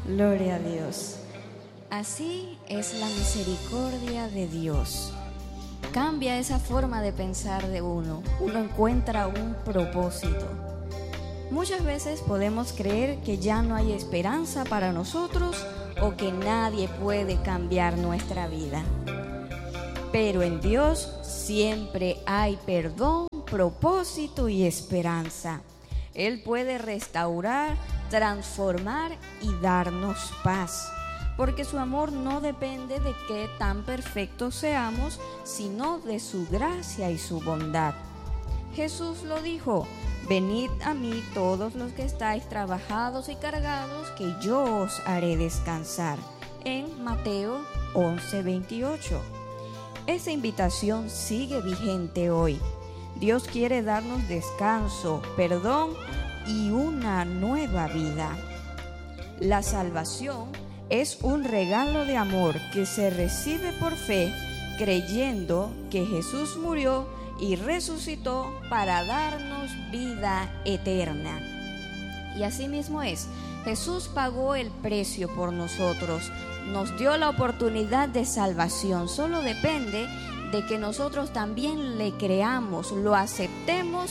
Gloria a Dios. Así es la misericordia de Dios. Cambia esa forma de pensar de uno. Uno encuentra un propósito. Muchas veces podemos creer que ya no hay esperanza para nosotros o que nadie puede cambiar nuestra vida. Pero en Dios siempre hay perdón, propósito y esperanza. Él puede restaurar, transformar y darnos paz. Porque su amor no depende de qué tan perfectos seamos, sino de su gracia y su bondad. Jesús lo dijo: venid a mí todos los que estáis trabajados y cargados, que yo os haré descansar. En Mateo 11:28. Esa invitación sigue vigente hoy. Dios quiere darnos descanso, perdón y una nueva vida. La salvación es un regalo de amor que se recibe por fe, creyendo que Jesús murió y resucitó para darnos vida eterna. Y así mismo es, Jesús pagó el precio por nosotros, nos dio la oportunidad de salvación. Solo depende de que nosotros también le creamos, lo aceptemos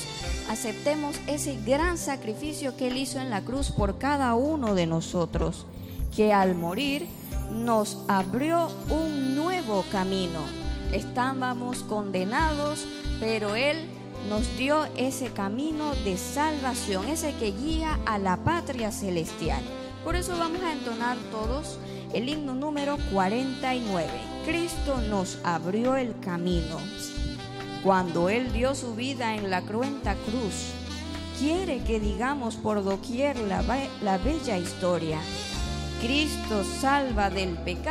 ese gran sacrificio que Él hizo en la cruz por cada uno de nosotros, que al morir nos abrió un nuevo camino. Estábamos condenados, pero Él nos dio ese camino de salvación, ese que guía a la patria celestial. Por eso vamos a entonar todos el himno número 49. Cristo nos abrió el camino. Cuando Él dio su vida en la cruenta cruz, quiere que digamos por doquier la bella historia. Cristo salva del pecado